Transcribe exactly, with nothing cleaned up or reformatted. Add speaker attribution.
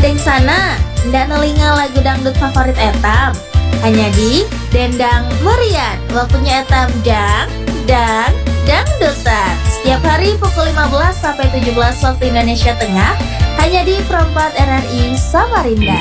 Speaker 1: Deng sana, ndak nelinga lagu dangdut favorit etam. Hanya di Dendang Merian. Waktunya etam dang, dang, dangdutan. Setiap hari pukul lima belas sampai tujuh belas waktu Indonesia Tengah. Hanya di Perempat R R I Samarinda.